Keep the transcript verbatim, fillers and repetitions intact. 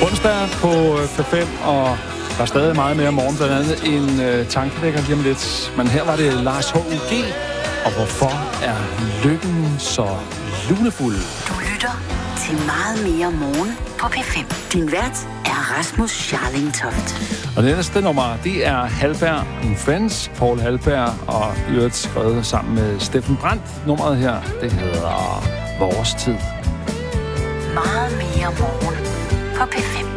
Onsdag på P fem, og der er stadig meget mere morgen, blandt andet en øh, tankevækker lige om lidt. Men her var det Lars H U G, og hvorfor er lykken så lunefuld? Du lytter til meget mere morgen på P fem. Din vært er Rasmus Scharling Toft. Og det næste nummer, det er Hallberg and Friends, Paul Hallberg, og øvrigt skrevet sammen med Steffen Brandt. Nummeret her, det hedder Vores Tid. Meget mere morgen på P fem.